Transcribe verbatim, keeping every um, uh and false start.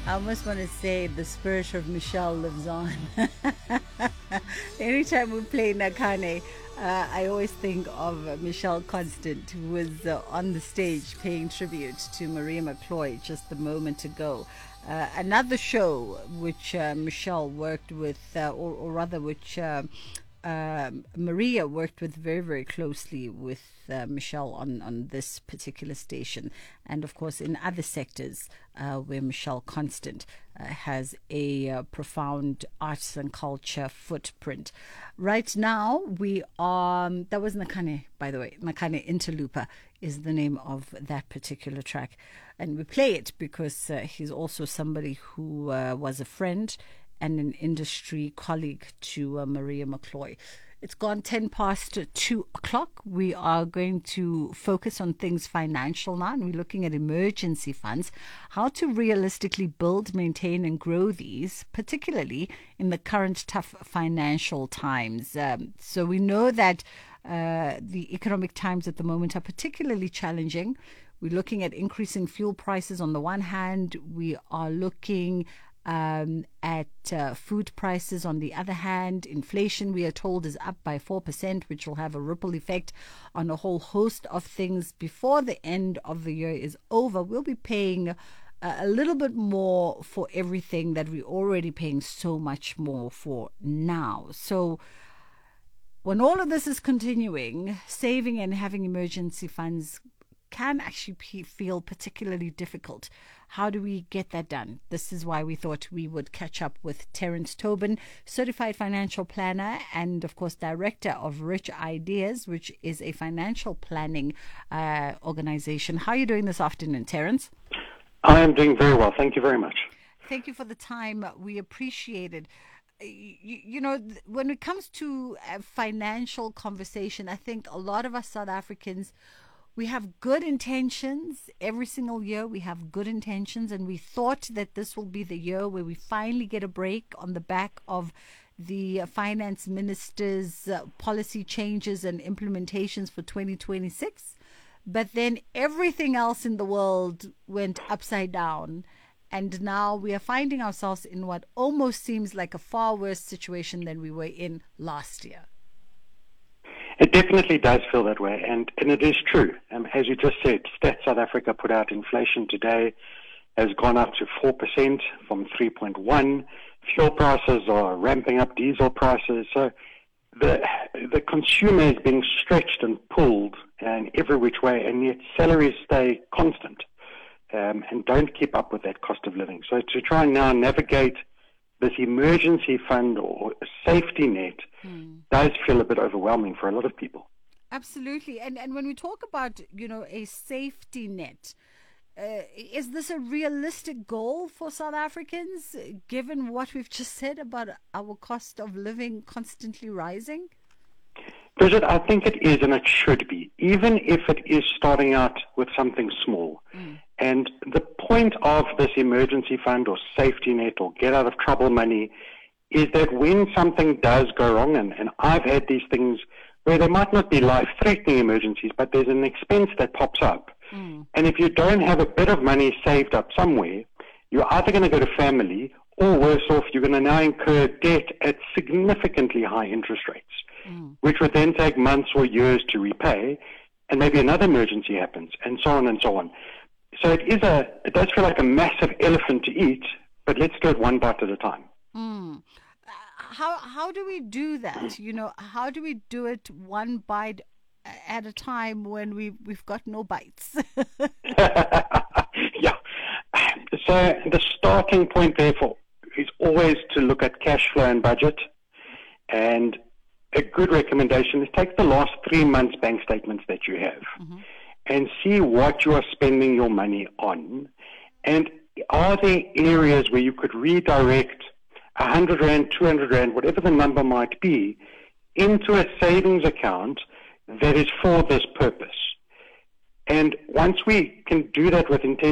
I almost want to say the spirit of Michelle lives on. Anytime we play Nakane, uh, I always think of uh, Michelle Constant, who was uh, on the stage paying tribute to Maria McCloy just a moment ago. Uh, another show which uh, Michelle worked with, uh, or, or rather which uh, um, Maria worked with very, very closely with uh, Michelle on, on this particular station. And of course, in other sectors uh, where Michelle Constant uh, has a uh, profound arts and culture footprint. Right now, we are, um, that was Nakane, by the way. Nakane Interlooper is the name of that particular track. And we play it because uh, he's also somebody who uh, was a friend and an industry colleague to uh, Maria McCloy. It's gone ten past two o'clock. We are going to focus on things financial now, and we're looking at emergency funds, how to realistically build, maintain, and grow these, particularly in the current tough financial times. Um, so we know that uh, the economic times at the moment are particularly challenging. We're looking at increasing fuel prices on the one hand. We are looking Um, at uh, food prices on the other hand. Inflation, we are told, is up by four percent, which will have a ripple effect on a whole host of things. Before the end of the year is over, we'll be paying uh, a little bit more for everything that we're already paying so much more for now. So when all of this is continuing, saving and having emergency funds can actually p- feel particularly difficult. How do we get that done? This is why we thought we would catch up with Terence Tobin, certified financial planner and, of course, director of Rich Ideas, which is a financial planning uh, organization. How are you doing this afternoon, Terence? I am doing very well. Thank you very much. Thank you for the time. We appreciate it. You, you know, when it comes to a financial conversation, I think a lot of us South Africans, we have good intentions every single year. We have good intentions, and we thought that this will be the year where we finally get a break on the back of the finance minister's uh, policy changes and implementations for twenty twenty-six. But then everything else in the world went upside down. And now we are finding ourselves in what almost seems like a far worse situation than we were in last year. It definitely does feel that way, and, and it is true. Um, as you just said, Stats South Africa put out inflation today has gone up to four percent from three point one. Fuel prices are ramping up, diesel prices. So the the consumer is being stretched and pulled in every which way, and yet salaries stay constant um, and don't keep up with that cost of living. So to try and now navigate this emergency fund or safety net hmm. does feel a bit overwhelming for a lot of people. Absolutely. And and when we talk about, you know, a safety net, uh, is this a realistic goal for South Africans, given what we've just said about our cost of living constantly rising? Bridget, I think it is, and it should be, even if it is starting out with something small. Mm. And the point of this emergency fund or safety net or get out of trouble money is that when something does go wrong, and, and I've had these things where there might not be life-threatening emergencies, but there's an expense that pops up. Mm. And if you don't have a bit of money saved up somewhere, you're either going to go to family, or worse off, you're going to now incur debt at significantly high interest rates, mm. which would then take months or years to repay, and maybe another emergency happens, and so on and so on. So it is a, it does feel like a massive elephant to eat, but let's do it one bite at a time. Mm. How how do we do that? You know, how do we do it one bite at a time when we we've got no bites? Yeah. So the starting point, therefore, is always to look at cash flow and budget. And a good recommendation is take the last three months' bank statements that you have mm-hmm. and see what you are spending your money on. And are there areas where you could redirect one hundred rand, two hundred rand, whatever the number might be, into a savings account that is for this purpose? And once we can do that with intention,